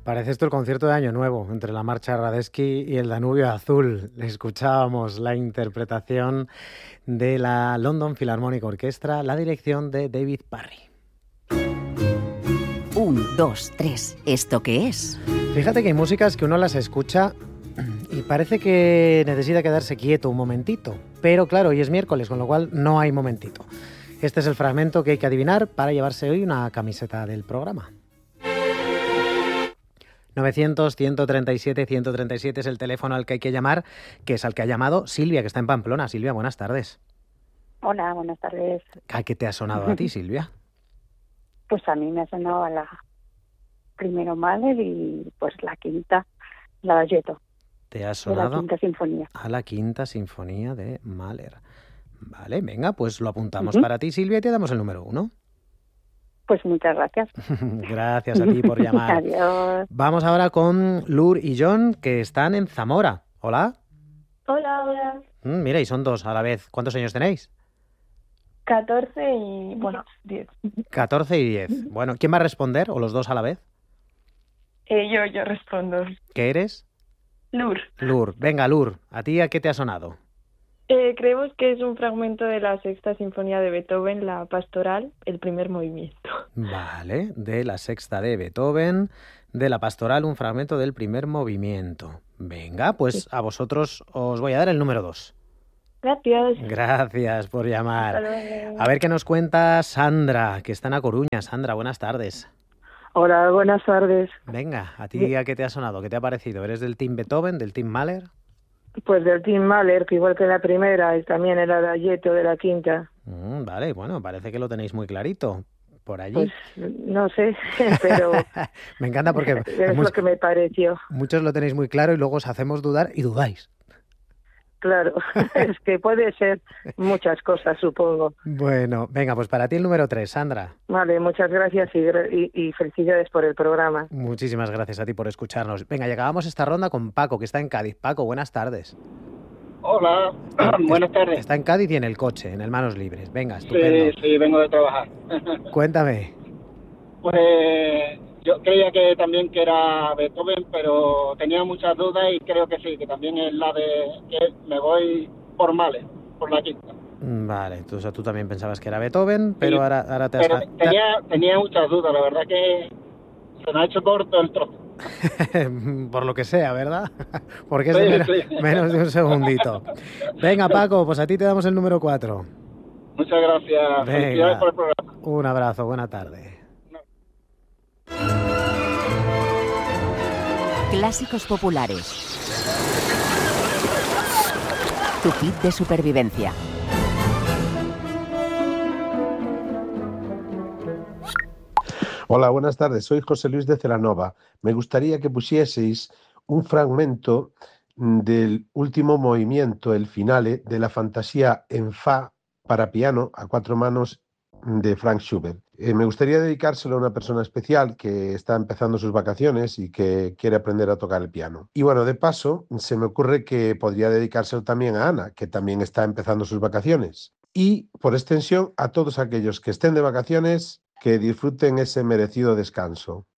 Parece esto el concierto de Año Nuevo, entre la marcha Radetzky y el Danubio Azul. Escuchábamos la interpretación de la London Philharmonic Orchestra, la dirección de David Parry. 1, 2, 3. ¿Esto qué es? Fíjate que hay músicas que uno las escucha y parece que necesita quedarse quieto un momentito. Pero claro, hoy es miércoles, con lo cual no hay momentito. Este es el fragmento que hay que adivinar para llevarse hoy una camiseta del programa. 900-137-137 es el teléfono al que hay que llamar, que es al que ha llamado Silvia, que está en Pamplona. Silvia, buenas tardes. Hola, buenas tardes. ¿A qué te ha sonado a ti, Silvia? Pues a mí me ha sonado a la primero Mahler y pues la quinta, la Dalletto. ¿Te ha sonado? De la Quinta Sinfonía. A la Quinta Sinfonía de Mahler. Vale, venga, pues lo apuntamos para ti, Silvia, y te damos el número 1. Pues muchas gracias. Gracias a ti por llamar. Adiós. Vamos ahora con Lur y John, que están en Zamora. Hola. Hola. Mira, y son dos a la vez. ¿Cuántos años tenéis? 14 y, 10. 14 y 10. Bueno, ¿quién va a responder? ¿O los dos a la vez? Yo respondo. ¿Qué eres? Lur. Lur. Venga, Lur, ¿a ti a qué te ha sonado? Creemos que es un fragmento de la Sexta Sinfonía de Beethoven, la Pastoral, el primer movimiento. Vale, de la Sexta de Beethoven, de la Pastoral, un fragmento del primer movimiento. Venga, pues a vosotros os voy a dar el número 2. Gracias. Gracias por llamar. Hasta luego. A ver qué nos cuenta Sandra, que está en A Coruña. Sandra, buenas tardes. Hola, buenas tardes. Venga, ¿a ti a qué te ha sonado? ¿Qué te ha parecido? ¿Eres del Team Beethoven, del Team Mahler? Pues del Team Mahler, que igual que la primera, y también era Dalletto de la quinta. Vale, bueno, parece que lo tenéis muy clarito por allí. Pues no sé, pero me encanta porque es lo que me pareció. Muchos lo tenéis muy claro y luego os hacemos dudar y dudáis. Claro, es que puede ser muchas cosas, supongo. Bueno, venga, pues para ti el número 3, Sandra. Vale, muchas gracias y felicidades por el programa. Muchísimas gracias a ti por escucharnos. Venga, llegamos esta ronda con Paco, que está en Cádiz. Paco, buenas tardes. Hola, buenas tardes. Está en Cádiz y en el coche, en el Manos Libres. Venga, estupendo. Sí, vengo de trabajar. Cuéntame. Pues yo creía que también que era Beethoven, pero tenía muchas dudas y creo que sí, que también es la de que me voy por Mahler, por la quinta. Vale, o sea, tú también pensabas que era Beethoven, pero sí, ahora te pero has... tenía muchas dudas, la verdad que se me ha hecho corto el trozo. Por lo que sea, ¿verdad? Porque es de menos de un segundito. Venga, Paco, pues a ti te damos el número 4. Muchas gracias. Venga, felicidades por el programa. Un abrazo, buena tarde. Clásicos populares. Tu kit de supervivencia. Hola, buenas tardes. Soy José Luis de Celanova. Me gustaría que pusieseis un fragmento del último movimiento, el finale, de la fantasía en fa para piano a 4 manos de Franz Schubert. Me gustaría dedicárselo a una persona especial que está empezando sus vacaciones y que quiere aprender a tocar el piano. Y bueno, de paso, se me ocurre que podría dedicárselo también a Ana, que también está empezando sus vacaciones. Y, por extensión, a todos aquellos que estén de vacaciones, que disfruten ese merecido descanso.